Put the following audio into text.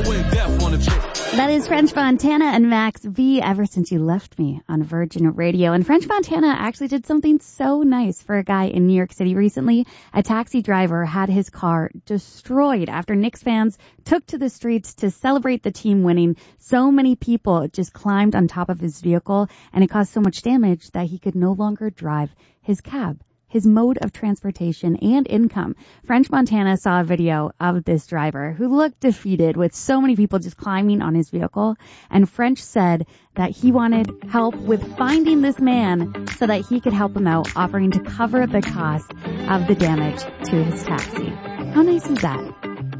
I went deaf on the trip. That is French Montana and Max B, Ever Since You Left Me on Virgin Radio. And French Montana actually did something so nice for a guy in New York City recently. A taxi driver had his car destroyed after Knicks fans took to the streets to celebrate the team winning. So many people just climbed on top of his vehicle, and it caused so much damage that he could no longer drive his cab, his mode of transportation and income. French Montana saw a video of this driver who looked defeated with so many people just climbing on his vehicle. And French said that he wanted help with finding this man so that he could help him out, offering to cover the cost of the damage to his taxi. How nice is that?